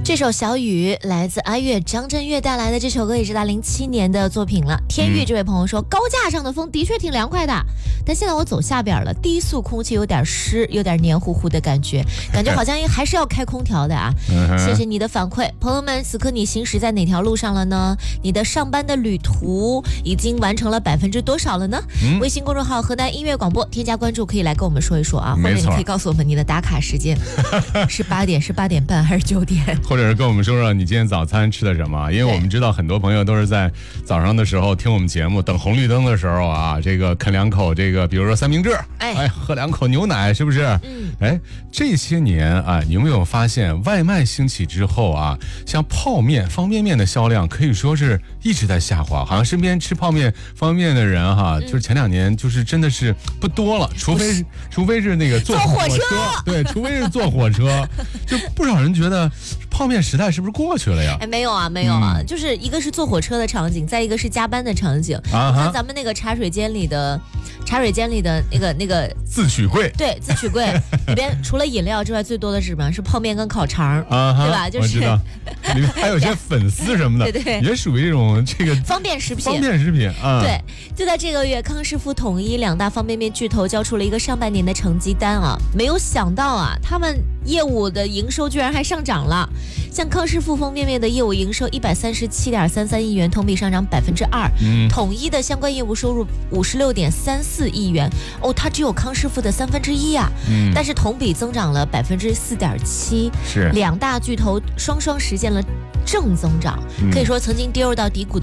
这首小雨来自阿月张震岳带来的这首歌也是他07年的作品了。天域这位朋友说，高架上的风的确挺凉快的，但现在我走下边了，低速空气有点湿，有点黏糊糊的感觉好像还是要开空调的啊。谢谢你的反馈。朋友们，此刻你行驶在哪条路上了呢？你的上班的旅途已经完成了多少了呢？微信公众号河南音乐广播添加关注，可以来跟我们说一说啊，或者你可以告诉我们你的打卡时间是8点是8点半还是9点， 或者是跟我们说说你今天早餐吃的什么，因为我们知道很多朋友都是在早上的时候听我们节目，等红绿灯的时候啊，这个啃两口这个比如说三明治，喝两口牛奶，是不是？这些年啊，你有没有发现外卖兴起之后啊，像泡面、方便面的销量可以说是一直在下滑，好像身边吃泡面、方便面的人哈，就是前2年就是真的是不多了，除非是那个坐火车，对，除非是坐火车，就不少人觉得泡面时代是不是过去了呀？ 没有啊，就是一个是坐火车的场景，再一个是加班的场景。你看咱们那个茶水间里的那个自取柜， 对，自取柜里边除了饮料之外，最多的是什么？是泡面跟烤肠，对吧？就是， 里面还有些粉丝什么的， 对， 也属于这种方便食品。 对， 就在这个月，康师傅、统一2大方便面巨头交出了一个上半年的成绩单啊，没有想到啊，他们业务的营收居然还上涨了。像康师傅方便面的业务营收137.33亿元，同比上涨2%。统一的相关业务收入56.34亿元，它只有康师傅的1/3啊。但是同比增长了4.7%，是2大巨头双双实现了正增长，可以说曾经跌入到低谷